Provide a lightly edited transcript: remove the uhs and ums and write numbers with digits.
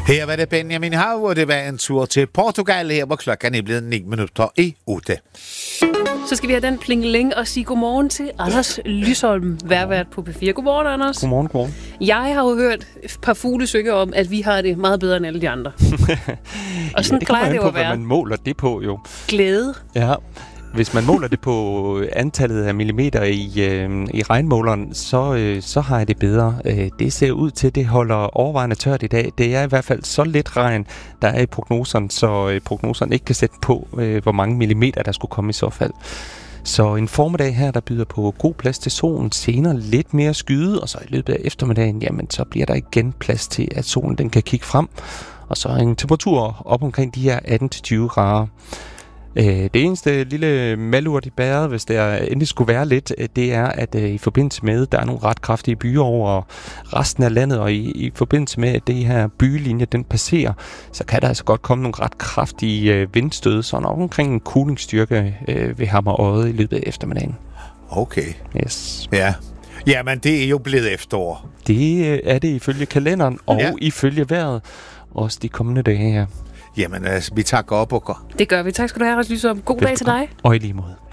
Her var det Benjamin Hav, og det var en tur til Portugal, her hvor klokken er blevet 9:09. Så skal vi have den plingeling og sige godmorgen til Anders Lysholm, værvært på P4. Godmorgen, Anders. Godmorgen. Jeg har jo hørt et par fugle synge om, at vi har det meget bedre end alle de andre. Og sådan plejer det jo at være. Hvad man måler det på, jo. Glæde. Ja. Hvis man måler det på antallet af millimeter i regnmåleren, så har jeg det bedre. Det ser ud til, det holder overvejende tørt i dag. Det er i hvert fald så lidt regn, der er i prognoserne, så prognoserne ikke kan sætte på, hvor mange millimeter der skulle komme i så fald. Så en formiddag her, der byder på god plads til solen, senere lidt mere skyde, og så i løbet af eftermiddagen, jamen så bliver der igen plads til, at solen den kan kigge frem. Og så en temperatur op omkring de her 18-20 grader. Det eneste lille malurt i bæret, hvis der endelig skulle være lidt, det er, at i forbindelse med, der er nogle ret kraftige byer over resten af landet, og i forbindelse med, at det her bylinje, den passerer, så kan der altså godt komme nogle ret kraftige vindstød, så nok omkring en kulingsstyrke ved Hammerøde i løbet af eftermiddagen. Okay. Yes. Ja. Jamen, det er jo blevet efterår. Det er det ifølge kalenderen, og ifølge vejret, også de kommende dage her. Jamen, vi takker op og går. Det gør vi. Tak skal du have, Anders Lysholm. God dag til dig. Og i lige måde.